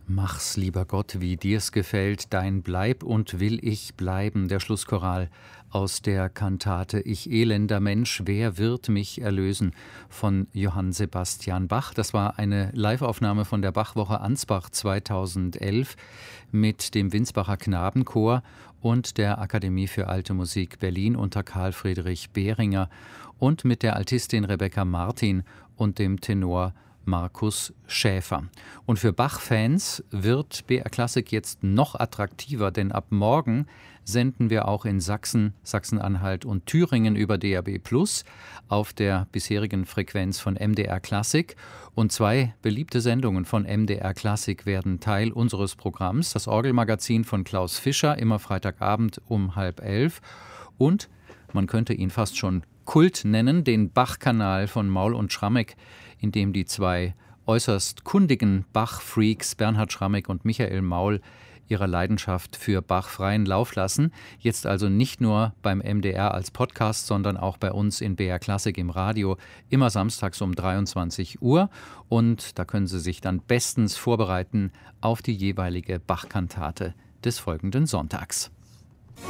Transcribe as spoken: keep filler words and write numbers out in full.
Mach's, lieber Gott, wie dir's gefällt, dein Bleib und will ich bleiben. Der Schlusschoral aus der Kantate Ich elender Mensch, wer wird mich erlösen von Johann Sebastian Bach. Das war eine Liveaufnahme von der Bachwoche Ansbach zweitausendelf mit dem Winsbacher Knabenchor und der Akademie für Alte Musik Berlin unter Karl Friedrich Behringer und mit der Altistin Rebecca Martin und dem Tenor Markus Schäfer. Und für Bach-Fans wird B R Klassik jetzt noch attraktiver, denn ab morgen senden wir auch in Sachsen, Sachsen-Anhalt und Thüringen über D A B Plus auf der bisherigen Frequenz von M D R Klassik. Und zwei beliebte Sendungen von M D R Klassik werden Teil unseres Programms. Das Orgelmagazin von Klaus Fischer, immer Freitagabend um halb elf. Und man könnte ihn fast schon Kult nennen, den Bach-Kanal von Maul und Schrammeck, in dem die zwei äußerst kundigen Bach-Freaks Bernhard Schrammeck und Michael Maul ihrer Leidenschaft für Bach freien Lauf lassen. Jetzt also nicht nur beim M D R als Podcast, sondern auch bei uns in B R Klassik im Radio, immer samstags um dreiundzwanzig Uhr. Und da können Sie sich dann bestens vorbereiten auf die jeweilige Bach-Kantate des folgenden Sonntags.